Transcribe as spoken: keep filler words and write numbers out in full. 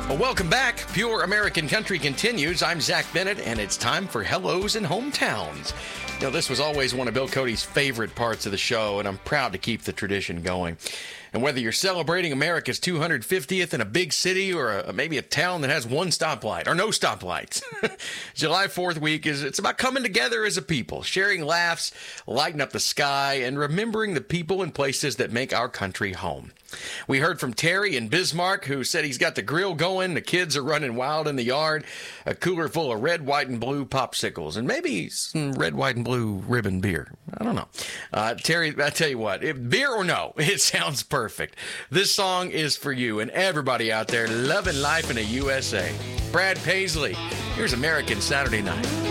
Well, welcome back. Pure American Country continues. I'm Zach Bennett, and it's time for Hellos and Hometowns. You know, this was always one of Bill Cody's favorite parts of the show, and I'm proud to keep the tradition going. And whether you're celebrating America's two hundred fiftieth in a big city or a, maybe a town that has one stoplight or no stoplights, July fourth week is it's about coming together as a people, sharing laughs, lighting up the sky, and remembering the people and places that make our country home. We heard from Terry in Bismarck, who said he's got the grill going, the kids are running wild in the yard, a cooler full of red, white, and blue popsicles, and maybe some red, white, and blue ribbon beer. I don't know. Uh, Terry, I tell you what, if beer or no, it sounds perfect. This song is for you and everybody out there loving life in the U S A. Brad Paisley, here's American Saturday Night.